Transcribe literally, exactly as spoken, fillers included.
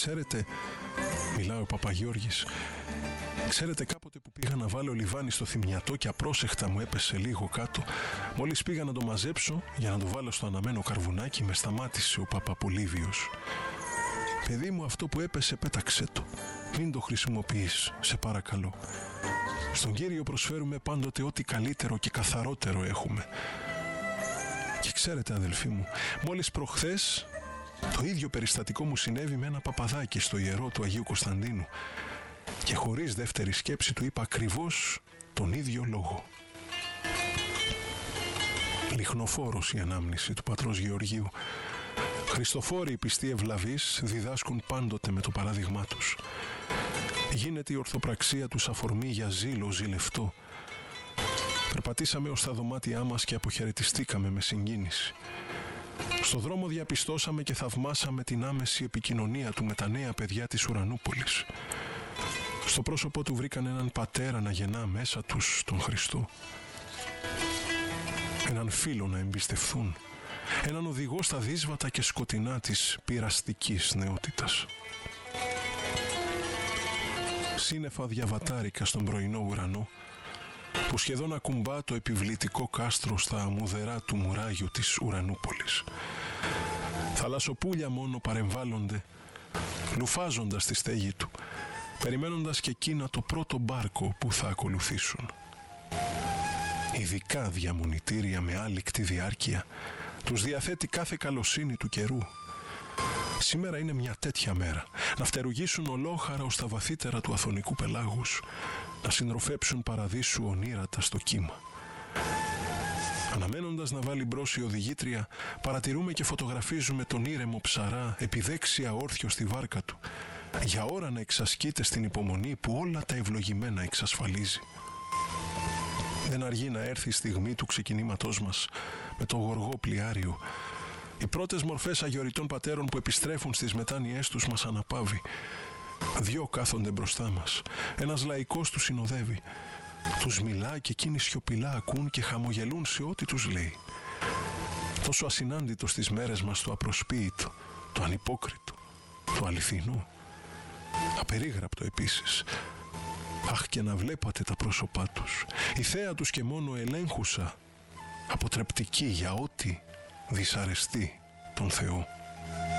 Ξέρετε, μιλάει ο Παπαγιώργης, ξέρετε κάποτε που πήγα να βάλω λιβάνι στο θυμιατό και απρόσεχτα μου έπεσε λίγο κάτω. Μόλις πήγα να το μαζέψω για να το βάλω στο αναμένο καρβουνάκι, με σταμάτησε ο Παπαπολίβιος. Παιδί μου, αυτό που έπεσε πέταξέ το. Μην το χρησιμοποιείς, σε παρακαλώ. Στον Κύριο προσφέρουμε πάντοτε ό,τι καλύτερο και καθαρότερο έχουμε. Και ξέρετε, αδελφοί μου, μόλις προχθές το ίδιο περιστατικό μου συνέβη με ένα παπαδάκι στο ιερό του Αγίου Κωνσταντίνου και χωρίς δεύτερη σκέψη του είπα ακριβώς τον ίδιο λόγο. Λιχνοφόρος η ανάμνηση του πατρός Γεωργίου. Χριστοφόροι οι πιστοί ευλαβείς διδάσκουν πάντοτε με το παράδειγμά τους. Γίνεται η ορθοπραξία τους αφορμή για ζήλο ζηλευτό. Περπατήσαμε ως τα δωμάτια μας και αποχαιρετιστήκαμε με συγκίνηση. Στο δρόμο διαπιστώσαμε και θαυμάσαμε την άμεση επικοινωνία του με τα νέα παιδιά της Ουρανούπολης. Στο πρόσωπό του βρήκαν έναν πατέρα να γεννά μέσα τους τον Χριστό. Έναν φίλο να εμπιστευθούν. Έναν οδηγό στα δύσβατα και σκοτεινά της πειραστικής νεότητας. Σύννεφα διαβατάρικα στον πρωινό ουρανό, που σχεδόν ακουμπά το επιβλητικό κάστρο στα αμμουδερά του μουράγιου της Ουρανούπολης. Θαλασσοπούλια μόνο παρεμβάλλονται, λουφάζοντας τη στέγη του, περιμένοντας και εκείνα το πρώτο μπάρκο που θα ακολουθήσουν. Ειδικά διαμονητήρια με άλικτη διάρκεια τους διαθέτει κάθε καλοσύνη του καιρού. Σήμερα είναι μια τέτοια μέρα, να φτερουγήσουν ολόχαρα ως τα βαθύτερα του αθωνικού πελάγους, να συντροφέψουν παραδείσου ονείρατα στο κύμα. Αναμένοντας να βάλει μπρος η οδηγήτρια, παρατηρούμε και φωτογραφίζουμε τον ήρεμο ψαρά επιδέξια όρθιο στη βάρκα του, για ώρα να εξασκείται στην υπομονή που όλα τα ευλογημένα εξασφαλίζει. Δεν αργεί να έρθει η στιγμή του ξεκινήματός μας με το γοργό πλοιάριο. Οι πρώτες μορφές αγιοριτών πατέρων που επιστρέφουν στις μετάνοιές τους μας αναπαύει. Δυο κάθονται μπροστά μας. Ένας λαϊκός τους συνοδεύει. Τους μιλά και εκείνοι σιωπηλά ακούν και χαμογελούν σε ό,τι τους λέει. Τόσο ασυνάντητο στις μέρες μας το απροσποίητο, το ανυπόκριτο, το αληθινό. Απερίγραπτο επίσης. Αχ, και να βλέπατε τα πρόσωπά τους. Η θέα τους και μόνο ελέγχουσα, αποτρεπτική για ό,τι δυσαρεστεί τον Θεό.